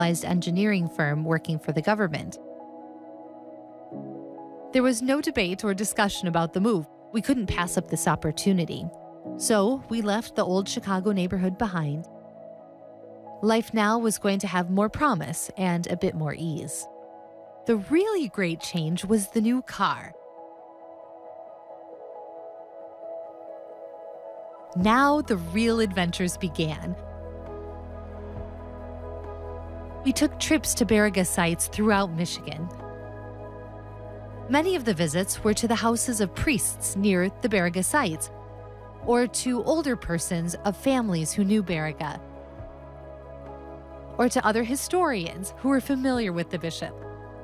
engineering firm working for the government. There was no debate or discussion about the move. We couldn't pass up this opportunity. So we left the old Chicago neighborhood behind. Life now was going to have more promise and a bit more ease. The really great change was the new car. Now the real adventures began. We took trips to Baraga sites throughout Michigan. Many of the visits were to the houses of priests near the Baraga sites, or to older persons of families who knew Baraga, or to other historians who were familiar with the bishop.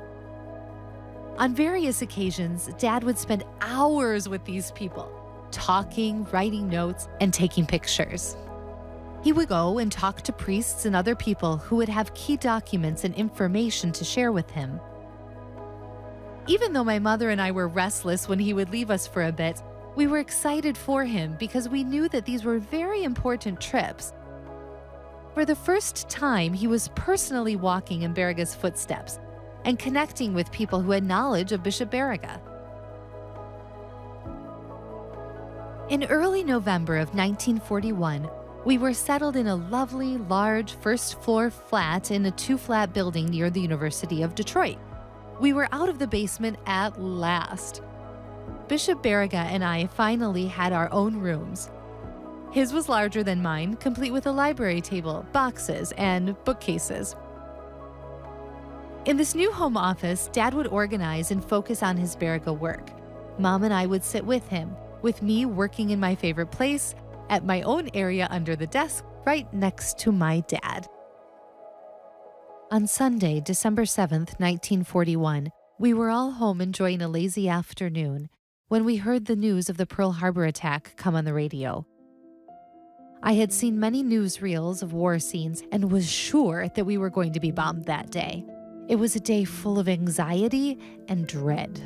On various occasions, Dad would spend hours with these people, talking, writing notes, and taking pictures. He would go and talk to priests and other people who would have key documents and information to share with him. Even though my mother and I were restless when he would leave us for a bit, we were excited for him because we knew that these were very important trips. For the first time, he was personally walking in Baraga's footsteps and connecting with people who had knowledge of Bishop Baraga. In early November of 1941, we were settled in a lovely, large first-floor flat in a two-flat building near the University of Detroit. We were out of the basement at last. Bishop Baraga and I finally had our own rooms. His was larger than mine, complete with a library table, boxes, and bookcases. In this new home office, Dad would organize and focus on his Baraga work. Mom and I would sit with him, with me working in my favorite place, at my own area under the desk, right next to my dad. On Sunday, December 7th, 1941, we were all home enjoying a lazy afternoon when we heard the news of the Pearl Harbor attack come on the radio. I had seen many newsreels of war scenes and was sure that we were going to be bombed that day. It was a day full of anxiety and dread.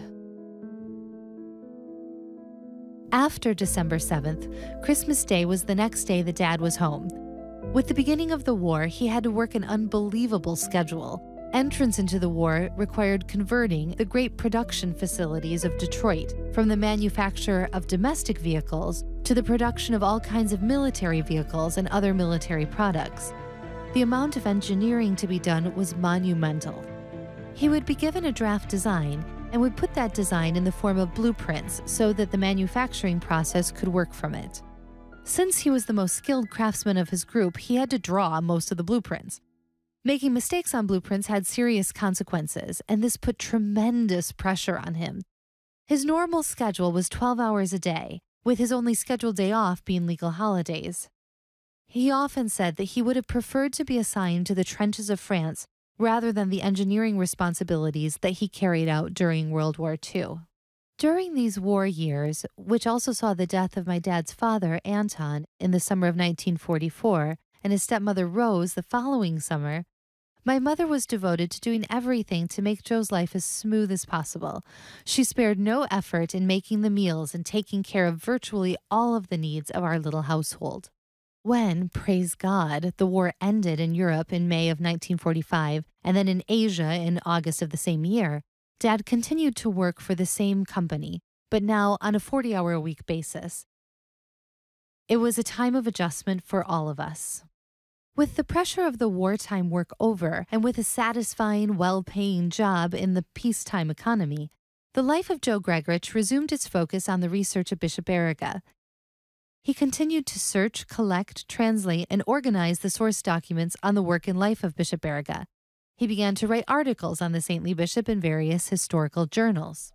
After December 7th, Christmas Day was the next day that Dad was home. With the beginning of the war, he had to work an unbelievable schedule. Entrance into the war required converting the great production facilities of Detroit from the manufacture of domestic vehicles to the production of all kinds of military vehicles and other military products. The amount of engineering to be done was monumental. He would be given a draft design and would put that design in the form of blueprints so that the manufacturing process could work from it. Since he was the most skilled craftsman of his group, he had to draw most of the blueprints. Making mistakes on blueprints had serious consequences, and this put tremendous pressure on him. His normal schedule was 12 hours a day, with his only scheduled day off being legal holidays. He often said that he would have preferred to be assigned to the trenches of France rather than the engineering responsibilities that he carried out during World War II. During these war years, which also saw the death of my dad's father, Anton, in the summer of 1944, and his stepmother, Rose, the following summer, my mother was devoted to doing everything to make Joe's life as smooth as possible. She spared no effort in making the meals and taking care of virtually all of the needs of our little household. When, praise God, the war ended in Europe in May of 1945 and then in Asia in August of the same year, Dad continued to work for the same company, but now on a 40-hour-a-week basis. It was a time of adjustment for all of us. With the pressure of the wartime work over and with a satisfying, well-paying job in the peacetime economy, the life of Joe Gregorich resumed its focus on the research of Bishop Baraga. He continued to search, collect, translate, and organize the source documents on the work and life of Bishop Baraga. He began to write articles on the saintly bishop in various historical journals.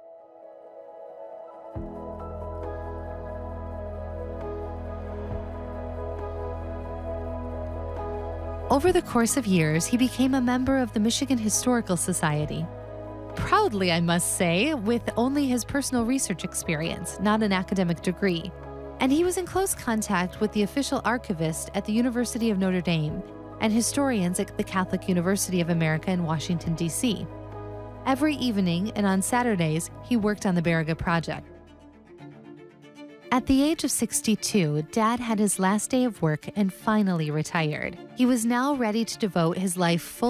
Over the course of years, he became a member of the Michigan Historical Society. Proudly, I must say, with only his personal research experience, not an academic degree. And he was in close contact with the official archivist at the University of Notre Dame and historians at the Catholic University of America in Washington, D.C. Every evening and on Saturdays, he worked on the Baraga project. At the age of 62, Dad had his last day of work and finally retired. He was now ready to devote his life fully